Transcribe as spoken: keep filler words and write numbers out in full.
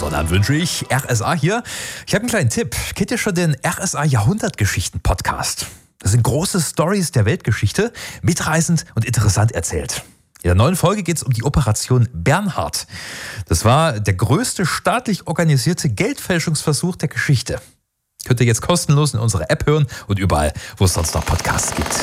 Sonnabend wünsche ich. R S A hier. Ich habe einen kleinen Tipp. Kennt ihr schon den R S A Jahrhundertgeschichten-Podcast? Das sind große Stories der Weltgeschichte, mitreißend und interessant erzählt. In der neuen Folge geht es um die Operation Bernhard. Das war der größte staatlich organisierte Geldfälschungsversuch der Geschichte. Könnt ihr jetzt kostenlos in unserer App hören und überall, wo es sonst noch Podcasts gibt.